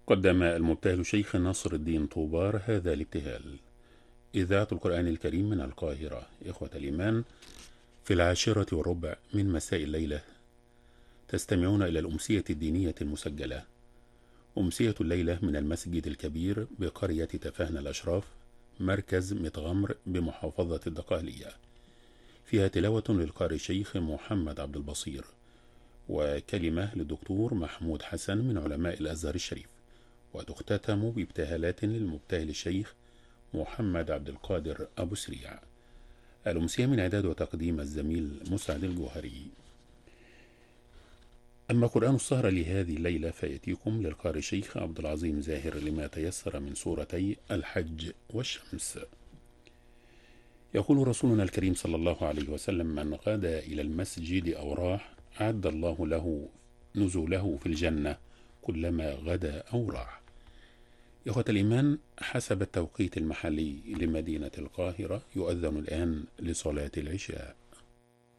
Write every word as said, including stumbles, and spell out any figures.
قدم المبتهل شيخ ناصر الدين طوبار هذا الابتهال. إذاعة القرآن الكريم من القاهرة. إخوة الإيمان، في العاشرة والربع من مساء الليلة تستمعون إلى الأمسية الدينية المسجلة. أمسية الليلة من المسجد الكبير بقرية تفاهن الأشراف، مركز متغمر بمحافظة الدقهلية. فيها تلاوة للقارئ الشيخ محمد عبد البصير، وكلمة للدكتور محمود حسن من علماء الأزهر الشريف، وتختتم بابتهالات للمبتهل الشيخ محمد عبد القادر أبو سريع. الأمسية من إعداد وتقديم الزميل مسعد الجوهري. أما قرآن السهرة لهذه الليلة فيأتيكم للقارئ الشيخ عبد العظيم زاهر لما تيسر من سورتي الحج والشمس. يقول رسولنا الكريم صلى الله عليه وسلم: من غدا إلى المسجد أو راح أعد الله له نزوله في الجنة كلما غدا أو راح. إخوة الإيمان، حسب التوقيت المحلي لمدينة القاهرة يؤذن الآن لصلاة العشاء.